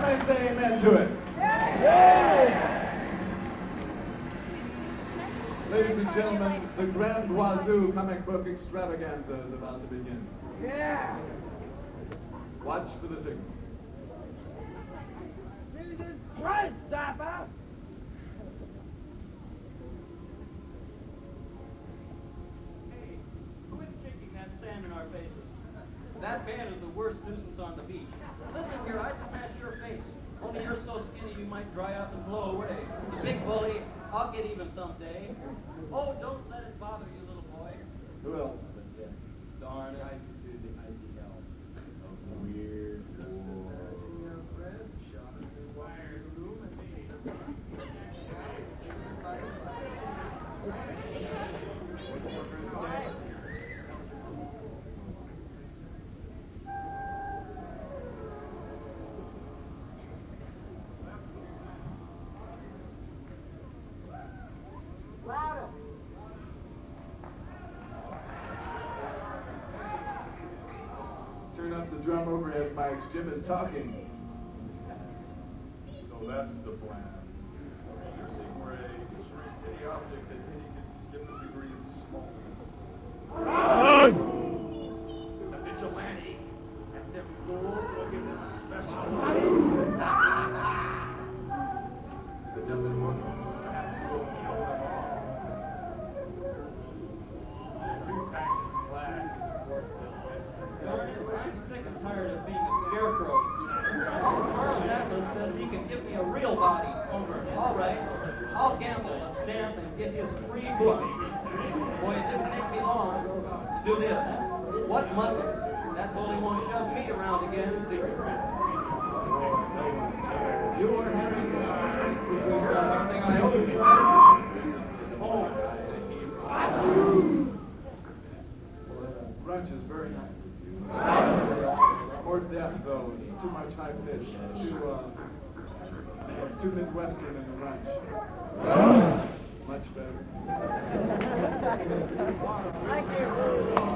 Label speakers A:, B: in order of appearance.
A: Somebody say amen to it. Ladies and gentlemen, the Grand Wazoo comic book extravaganza is about to begin.
B: Yeah!
A: Watch for the signal.
B: Right, Zappa!
C: Hey, quit kicking that sand in our faces. That band is the worst nuisance on the beach. Listen here, I'd smash your face. Only you're so skinny you might dry up and blow away. You big bully, I'll get even someday. Oh, don't let it bother you, little boy.
A: Who else?
C: Darn it, I could do the icy hell.
A: Weird.
D: Just imagine your friend shot in the wired room and she
B: Louder!
A: Turn up the drum overhead mics. Jim is talking.
E: So that's the plan. Piercing ray to shrink any object at any given degree of smallness. A vigilante, and them fools will give them a special light. If it doesn't work, perhaps we'll kill them all. This tooth tack is black.
C: Darn it, I'm sick and tired of being a scarecrow. Charlie Atlas says he can give me a real body. All right, I'll gamble a stamp and get his free book. Boy, it didn't take me long to do this. What muscles? That bully won't shove me around again. You were having something I hope you. Oh.
A: Brunch is very nice. More death, though. It's too much high pitch. It's too Midwestern in the ranch. Much better.
B: Thank you.